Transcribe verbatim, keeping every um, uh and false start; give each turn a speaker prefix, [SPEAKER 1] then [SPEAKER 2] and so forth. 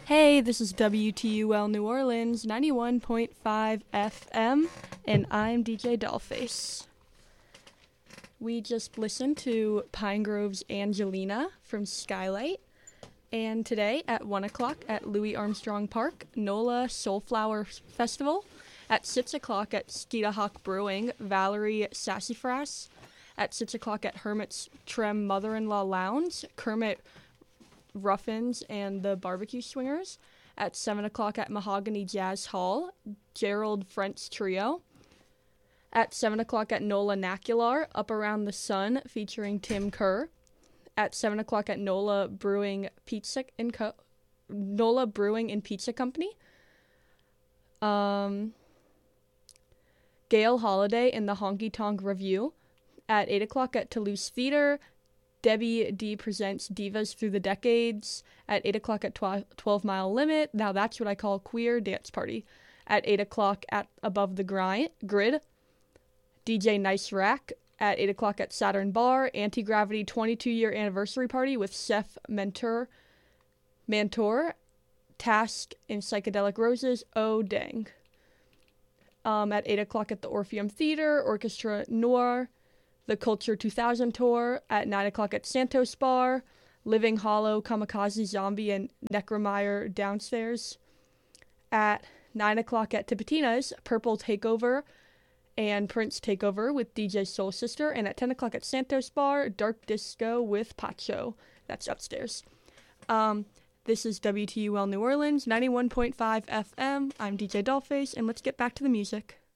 [SPEAKER 1] Hey, this is W T U L New Orleans ninety-one point five F M, and I'm D J Dollface. We just listened to Pine Grove's Angelina from Skylight, and today at one o'clock at Louis Armstrong Park, NOLA Soulflower Festival. At six o'clock at Skeeta Hawk Brewing, Valerie Sassafras. At six o'clock at Hermit's Trem Mother-in-Law Lounge, Kermit Ruffins and the Barbecue Swingers. At seven o'clock at Mahogany Jazz Hall, Gerald French Trio. At seven o'clock at NOLA Nacular, Up Around the Sun, featuring Tim Kerr. At seven o'clock at NOLA Brewing Pizza and Co. NOLA Brewing and Pizza Company. Um, Gail Holiday and the Honky Tonk Review. At eight o'clock at Toulouse Theater, Debbie D presents Divas Through the Decades. At eight o'clock at twelve Mile Limit, now that's what I call queer dance party. At eight o'clock at Above the Grind, Grid, D J Nice Rack. At eight o'clock at Saturn Bar, Anti-Gravity twenty-two year anniversary party with Seth Mentor, Mantor, Task, and Psychedelic Roses. Oh, dang. Um, at eight o'clock at the Orpheum Theater, Orchestra Noir, the Culture two thousand Tour. At nine o'clock at Santos Bar, Living Hollow, Kamikaze Zombie, and Necromeyer Downstairs. At nine o'clock at Tipitina's, Purple Takeover and Prince Takeover with D J Soul Sister. And at ten o'clock at Santos Bar, Dark Disco with Pacho. That's upstairs. Um, this is W T U L New Orleans, ninety-one point five F M. I'm D J Dollface, and let's get back to the music.